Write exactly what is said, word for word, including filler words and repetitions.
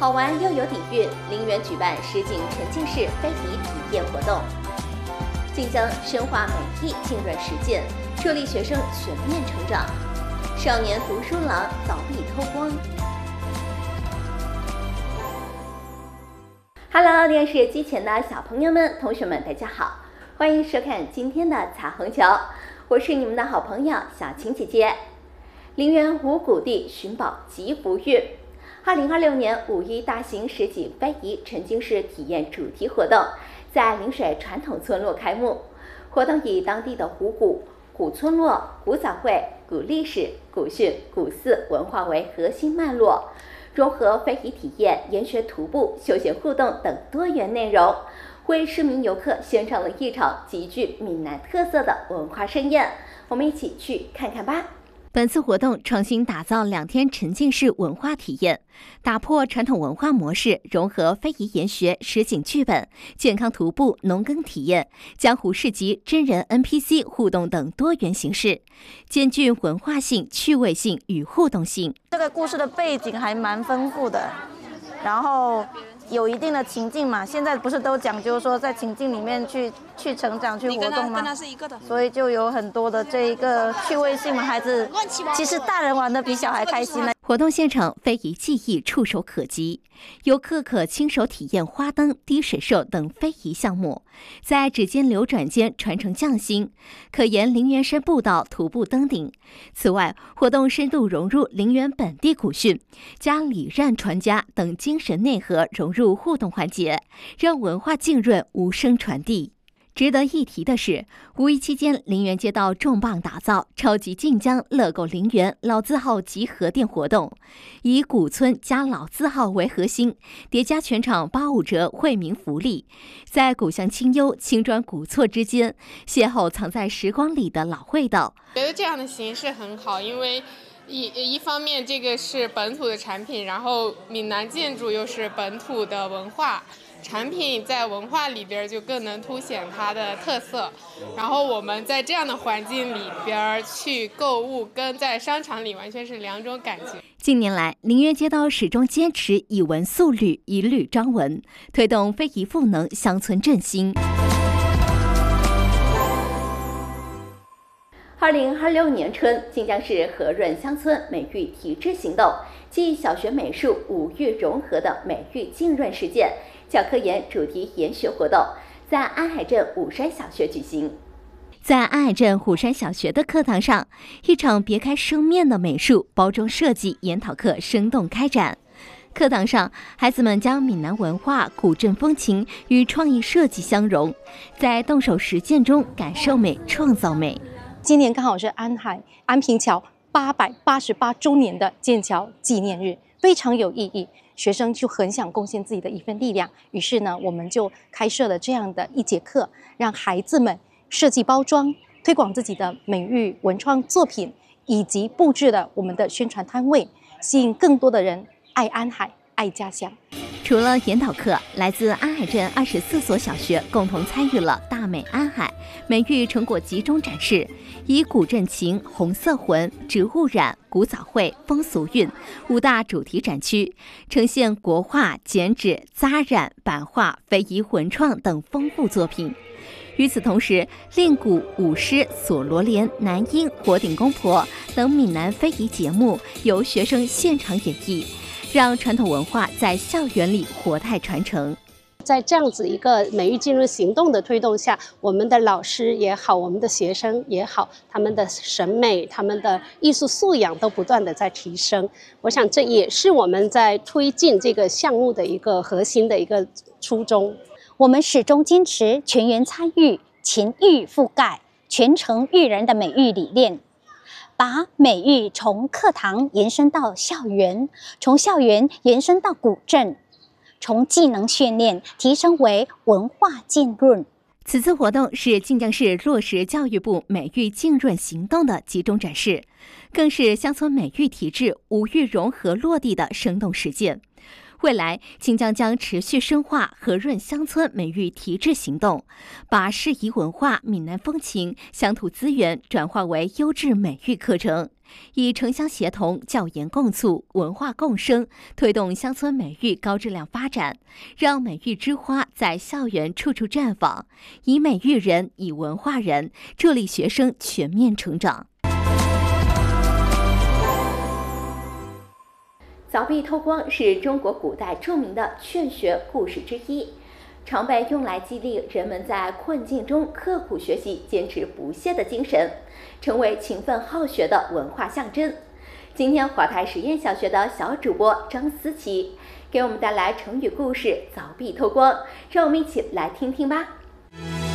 好玩又有底蕴，林园举办实景沉浸式非遗体验活动，晋江深化美艺浸润实践，助力学生全面成长。少年读书郎凿壁偷光。Hello， 电视机前的小朋友们、同学们，大家好，欢迎收看今天的彩虹桥，我是你们的好朋友小晴姐姐。林园五谷地寻宝集福运。二零二六年五一大型实景非遗沉浸式体验主题活动在陵水传统村落开幕。活动以当地的五谷、古村落、古早会、古历史、古训、古寺文化为核心脉络，融合非遗体验、研学徒步、休闲互动等多元内容，为市民游客献上了一场极具闽南特色的文化盛宴。我们一起去看看吧。 本次活动创新打造两天沉浸式文化体验，打破传统文化模式，融合非遗研学、实景剧本、健康徒步、农耕体验、江湖市集、真人 N P C 互动等多元形式，兼具文化性、趣味性与互动性。 这个故事的背景还蛮丰富的，然后有一定的情境嘛，现在不是都讲究说在情境里面去去成长、去活动吗？ 跟他是一个的， 所以就有很多的这一个趣味性嘛，孩子其实大人玩的比小孩开心呢。 活动现场非遗技艺触手可及，游客可亲手体验花灯、滴水兽等非遗项目，在指尖流转间传承匠心，可沿陵园山步道徒步登顶。此外，活动深度融入陵园本地古训、将礼让传家等精神内核融入互动环节，让文化浸润无声传递。值得一提的是，五一期间，陵园街道重磅打造超级晋江乐购陵园老字号集合店活动，以古村加老字号为核心，叠加全场八五折惠民福利，在古香清幽、青砖古厝之间，邂逅藏在时光里的老味道。 觉得这样的形式很好，因为一一方面这个是本土的产品，然后闽南建筑又是本土的文化产品，在文化里边就更能凸显它的特色。然后我们在这样的环境里边去购物，跟在商场里完全是两种感觉。 近年来，陵园街道始终坚持以文塑旅、以旅彰文，推动非遗赋能乡村振兴。 二零二六年春，晋江市和润乡村美育提质行动暨小学美术五育融合的美育浸润实践教科研主题研学活动在安海镇虎山小学举行。 在安海镇虎山小学的课堂上，一场别开生面的美术包装设计研讨课生动开展。课堂上，孩子们将闽南文化、古镇风情与创意设计相融，在动手实践中感受美、创造美。 今年刚好是安海安平桥八百八十八周年的建桥纪念日，非常有意义。学生就很想贡献自己的一份力量，于是呢，我们就开设了这样的一节课，让孩子们设计包装，推广自己的美育文创作品，以及布置了我们的宣传摊位，吸引更多的人爱安海、爱家乡。 除了研讨课，来自安海镇二十四所小学共同参与了大美安海美育成果集中展示，以古镇情、红色魂、植物染、古早会、风俗韵五大主题展区，呈现国画、剪纸、扎染、版画、非遗文创等丰富作品。与此同时，令鼓、舞狮、锁罗莲、南音、火顶公婆等闽南非遗节目由学生现场演绎，让传统文化在校园里活态传承。 在这样子一个美育进入行动的推动下，我们的老师也好，我们的学生也好，他们的审美、他们的艺术素养都不断的在提升。我想这也是我们在推进这个项目的一个核心的一个初衷。 我们始终坚持全员参与、情育覆盖、全程育人的美育理念，把美育从课堂延伸到校园，从校园延伸到古镇，从技能训练提升为文化浸润。 此次活动是晋江市落实教育部美育浸润行动的集中展示，更是乡村美育体制五育融合落地的生动实践。未来，晋江将持续深化和润乡村美育提质行动，把适宜文化、闽南风情、乡土资源转化为优质美育课程， 以城乡协同、教研共促、文化共生，推动乡村美育高质量发展，让美育之花在校园处处绽放，以美育人、以文化人，助力学生全面成长。 凿壁偷光是中国古代著名的劝学故事之一，常被用来激励人们在困境中刻苦学习、坚持不懈的精神，成为勤奋好学的文化象征。今天华台实验小学的小主播张思琪给我们带来成语故事“凿壁偷光”，让我们一起来听听吧。